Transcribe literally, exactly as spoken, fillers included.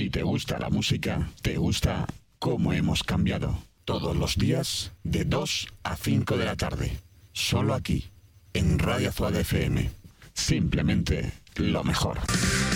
Si te gusta la música, te gusta cómo hemos cambiado. Todos los días, de dos a cinco de la tarde. Solo aquí, en Radio Azuad F M. Simplemente lo mejor.